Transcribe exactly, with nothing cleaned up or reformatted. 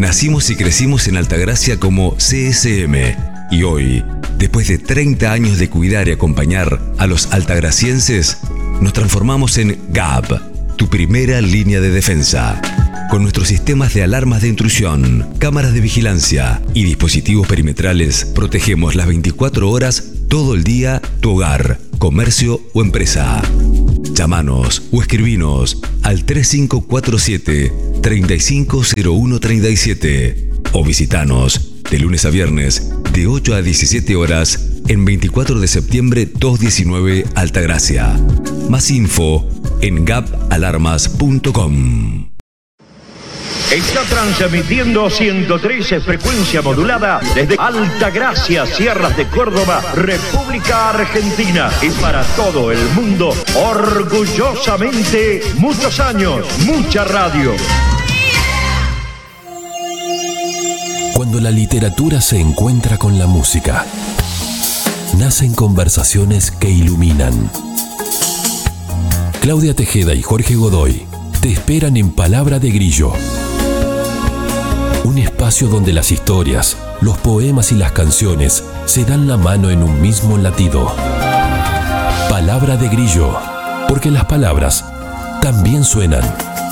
Nacimos y crecimos en Altagracia como C S M y hoy, después de treinta años de cuidar y acompañar a los altagracienses, nos transformamos en G A B, tu primera línea de defensa. Con nuestros sistemas de alarmas de intrusión, cámaras de vigilancia y dispositivos perimetrales, protegemos las veinticuatro horas, todo el día, tu hogar, comercio o empresa. Llámanos o escribinos al tres cinco cuatro siete, tres cinco cero uno tres siete o visitanos de lunes a viernes de ocho a diecisiete horas en veinticuatro de septiembre doscientos diecinueve Altagracia. Más info en gap alarmas punto com. Está transmitiendo ciento trece frecuencia modulada desde Altagracia, Sierras de Córdoba, República Argentina, y para todo el mundo, orgullosamente, muchos años, mucha radio. Cuando la literatura se encuentra con la música, nacen conversaciones que iluminan. Claudia Tejeda y Jorge Godoy te esperan en Palabra de Grillo. Un espacio donde las historias, los poemas y las canciones se dan la mano en un mismo latido. Palabra de Grillo, porque las palabras también suenan.